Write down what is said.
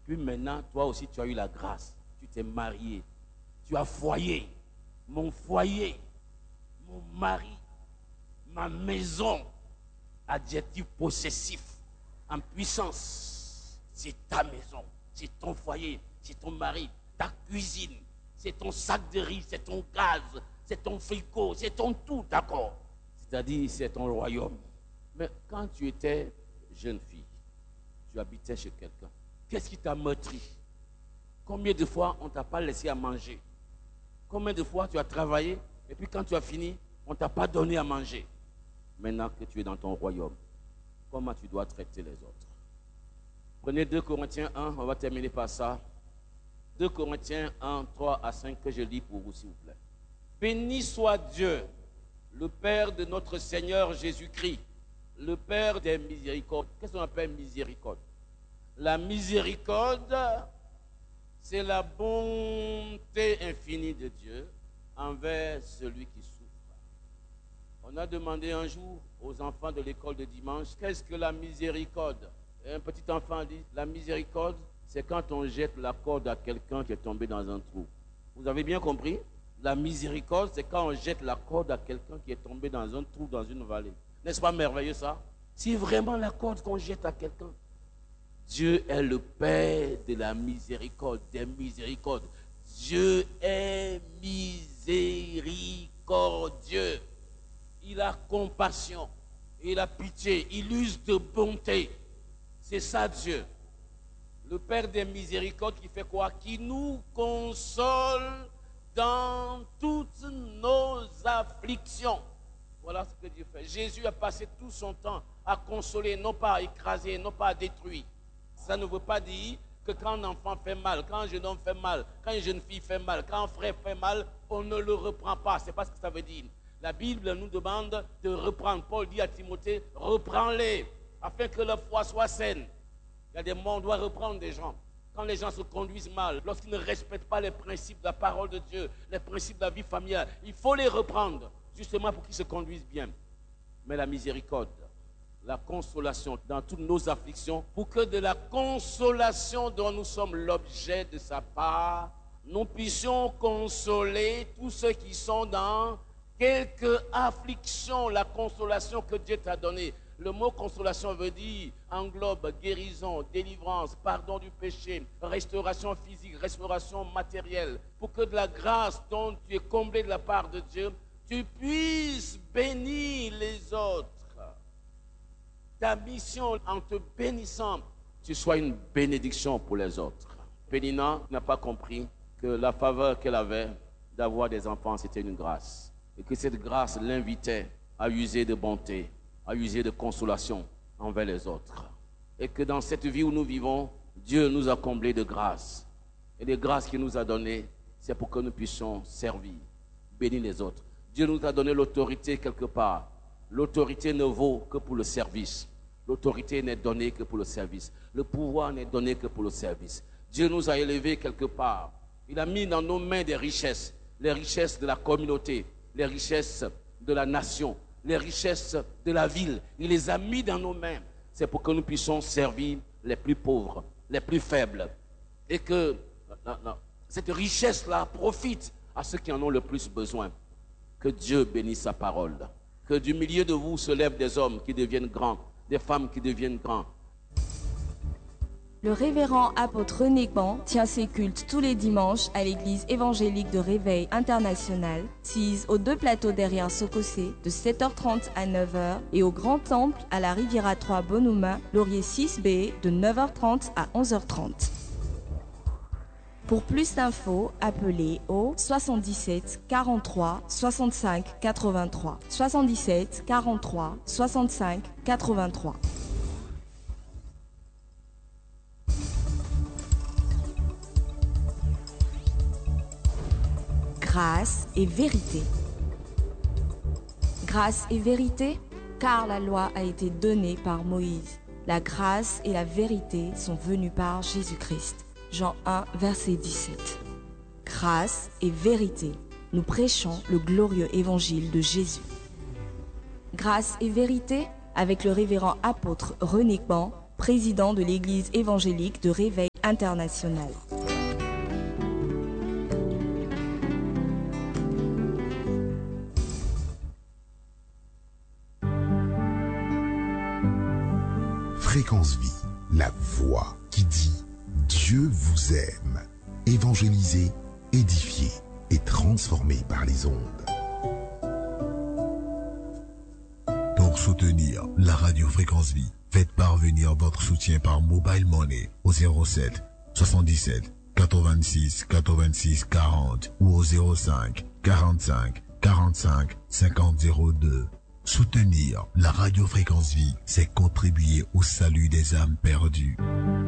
puis maintenant, toi aussi, tu as eu la grâce. Tu t'es marié. Tu as foyer. Mon foyer, mon mari, ma maison. Adjectif possessif, en puissance. C'est ta maison, c'est ton foyer, c'est ton mari, ta cuisine, c'est ton sac de riz, c'est ton gaz, c'est ton frigo, c'est ton tout, d'accord? C'est-à-dire, c'est ton royaume. Mais quand tu étais jeune fille, tu habitais chez quelqu'un, qu'est-ce qui t'a meurtri? Combien de fois on ne t'a pas laissé à manger? Combien de fois tu as travaillé et puis quand tu as fini, on ne t'a pas donné à manger? Maintenant que tu es dans ton royaume, comment tu dois traiter les autres? Prenez 2 Corinthiens 1, on va terminer par ça. 2 Corinthiens 1, 3 à 5, que je lis pour vous, s'il vous plaît. Béni soit Dieu, le Père de notre Seigneur Jésus-Christ, le Père des miséricordes. Qu'est-ce qu'on appelle miséricorde? La miséricorde, c'est la bonté infinie de Dieu envers celui qui souffre. On a demandé un jour aux enfants de l'école de dimanche, qu'est-ce que la miséricorde? Et un petit enfant dit, la miséricorde, c'est quand on jette la corde à quelqu'un qui est tombé dans un trou. Vous avez bien compris? La miséricorde, c'est quand on jette la corde à quelqu'un qui est tombé dans un trou, dans une vallée. N'est-ce pas merveilleux ça? C'est vraiment la corde qu'on jette à quelqu'un. Dieu est le Père de la miséricorde, des miséricordes. Dieu est miséricordieux. Il a compassion, il a pitié, il use de bonté. C'est ça Dieu. Le Père des miséricordes qui fait quoi? Qui nous console dans toutes nos afflictions. Voilà ce que Dieu fait. Jésus a passé tout son temps à consoler, non pas à écraser, non pas à détruire. Ça ne veut pas dire que quand un enfant fait mal, quand un jeune homme fait mal, quand une jeune fille fait mal, quand un frère fait mal, on ne le reprend pas. Ce n'est pas ce que ça veut dire. La Bible nous demande de reprendre. Paul dit à Timothée, reprends-les, afin que leur foi soit saine. Il y a des moments où on doit reprendre des gens. Quand les gens se conduisent mal, lorsqu'ils ne respectent pas les principes de la parole de Dieu, les principes de la vie familiale, il faut les reprendre, justement pour qu'ils se conduisent bien. Mais la miséricorde, la consolation dans toutes nos afflictions, pour que de la consolation dont nous sommes l'objet de sa part, nous puissions consoler tous ceux qui sont dans quelque affliction, la consolation que Dieu t'a donnée. Le mot consolation veut dire, englobe guérison, délivrance, pardon du péché, restauration physique, restauration matérielle. Pour que de la grâce dont tu es comblé de la part de Dieu, tu puisses bénir les autres. Ta mission, en te bénissant, tu sois une bénédiction pour les autres. Pénina n'a pas compris que la faveur qu'elle avait d'avoir des enfants, c'était une grâce. Et que cette grâce l'invitait à user de bonté, à user de consolation envers les autres. Et que dans cette vie où nous vivons, Dieu nous a comblés de grâce. Et les grâces qu'il nous a données, c'est pour que nous puissions servir, bénir les autres. Dieu nous a donné l'autorité quelque part. L'autorité ne vaut que pour le service. L'autorité n'est donnée que pour le service. Le pouvoir n'est donné que pour le service. Dieu nous a élevés quelque part. Il a mis dans nos mains des richesses. Les richesses de la communauté, les richesses de la nation, les richesses de la ville. Il les a mis dans nos mains. C'est pour que nous puissions servir les plus pauvres, les plus faibles. Et que cette richesse-là profite à ceux qui en ont le plus besoin. Que Dieu bénisse sa parole. Que du milieu de vous se lèvent des hommes qui deviennent grands, des femmes qui deviennent grands. Le révérend apôtre René Ban tient ses cultes tous les dimanches à l'église évangélique de Réveil International, sise aux 2 plateaux derrière Sokosé, de 7h30 à 9h, et au Grand Temple à la Riviera 3 Bonuma, Laurier 6B, de 9h30 à 11h30. Pour plus d'infos, appelez au 77 43 65 83, 77 43 65 83. Grâce et vérité. Grâce et vérité, car la loi a été donnée par Moïse. La grâce et la vérité sont venues par Jésus-Christ. Jean 1, verset 17. Grâce et vérité, nous prêchons le glorieux évangile de Jésus. Grâce et vérité, avec le révérend apôtre René Ban, président de l'église évangélique de Réveil International. Fréquence Vie, la voix qui dit Dieu vous aime. Évangélisé, édifié et transformé par les ondes. Pour soutenir la radio Fréquence Vie, faites parvenir votre soutien par Mobile Money au 07 77 86 86 40 ou au 05 45 45 50 02. Soutenir la radio Fréquence Vie, c'est contribuer au salut des âmes perdues.